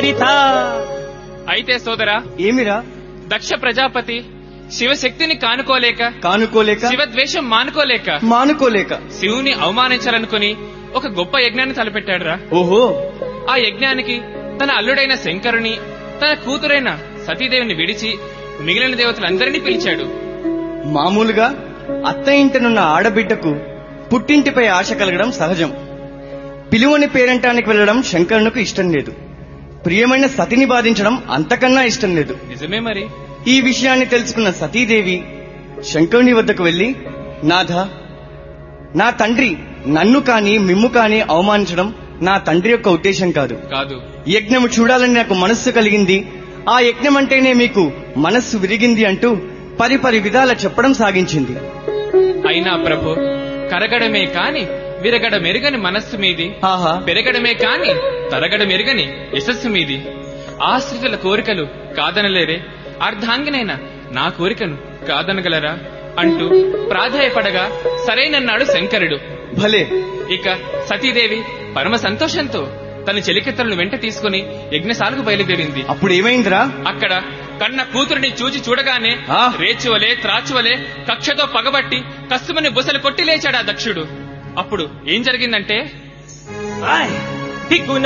చరిత. అయితే సోదరా, ఏమిరా? దక్ష ప్రజాపతి శివశక్తిని కానుకోలేక శివద్వేషం మానుకోలేక శివుని అవమానించాలనుకుని ఒక గొప్ప యజ్ఞాన్ని తలపెట్టాడురా. ఓహో! ఆ యజ్ఞానికి తన అల్లుడైన శంకరుని, తన కూతురైన సతీదేవిని విడిచి మిగిలిన దేవతలందరినీ పిలిచాడు. మామూలుగా అత్త ఇంటనున్న ఆడబిడ్డకు పుట్టింటిపై ఆశ కలగడం సహజం. పిలువని పేరంటానికి వెళ్లడం శంకరునికి ఇష్టం లేదు. ప్రియమైన సతిని బాధించడం అంతకన్నా ఇష్టం లేదు. నిజమే మరి. ఈ విషయాన్ని తెలుసుకున్న సతీదేవి శంకరుని వద్దకు వెళ్లి, నాథ, నా తండ్రి నన్ను కాని మిమ్ము కాని అవమానించడం నా తండ్రి యొక్క ఉద్దేశం కాదు. యజ్ఞము చూడాలని నాకు మనస్సు కలిగింది. ఆ యజ్ఞం అంటేనే మీకు మనస్సు విరిగింది అంటూ పరిపరి విధాల చెప్పడం సాగించింది. అయినా ప్రభు, కరగడమే కాని విరగడ మెరుగని మనస్సు మీది, పెరగడమే కాని తరగడ మెరుగని యశస్సు మీది. ఆశ్రితుల కోరికలు కాదనలేరే, అర్ధాంగినైనా నా కోరికను కాదనగలరా అంటూ ప్రాధాయపడగా సరేనన్నాడు శంకరుడు. భలే. ఇక సతీదేవి పరమ సంతోషంతో తన చెలికత్తలను వెంట తీసుకుని యజ్ఞశాలకు బయలుదేరింది. అప్పుడు ఏమైందిరా? అక్కడ కన్న కూతురిని చూడగానే రేచువలే త్రాచువలే కక్షతో పగబట్టి కస్తుమని బుసలు కొట్టి లేచాడా దక్షుడు. అప్పుడు ఏం జరిగిందంటే,